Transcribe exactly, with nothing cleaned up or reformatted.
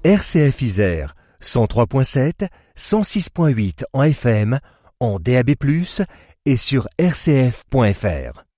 R C F Isère, cent trois virgule sept, cent six virgule huit en F M, en D A B plus, et sur r c f point f r.